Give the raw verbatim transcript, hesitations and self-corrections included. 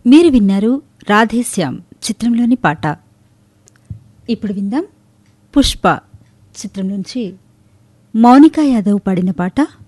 మీరు విన్నారు రాధేశ్యామ్ చిత్రంలోని పాట. ఇప్పుడు విందాం పుష్ప చిత్రం నుంచి మౌనికా యాదవ్ పాడిన పాట.